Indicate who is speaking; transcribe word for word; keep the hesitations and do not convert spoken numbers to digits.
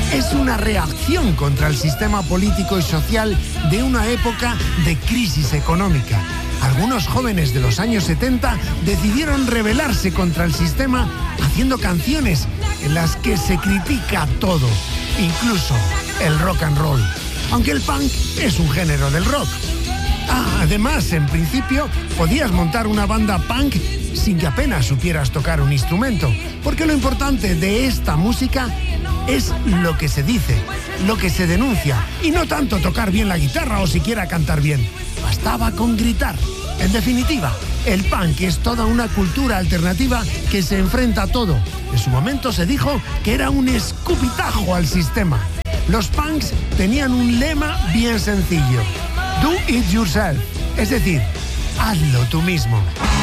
Speaker 1: Es una reacción contra el sistema político y social de una época de crisis económica. Algunos jóvenes de los años setenta decidieron rebelarse contra el sistema haciendo canciones en las que se critica todo, incluso el rock and roll, aunque el punk es un género del rock. Ah, además, en principio, podías montar una banda punk sin que apenas supieras tocar un instrumento, porque lo importante de esta música es lo que se dice, lo que se denuncia, y no tanto tocar bien la guitarra o siquiera cantar bien. Bastaba con gritar. En definitiva, el punk es toda una cultura alternativa que se enfrenta a todo. En su momento se dijo que era un escupitajo al sistema. Los punks tenían un lema bien sencillo: Do it yourself, es decir, hazlo tú mismo.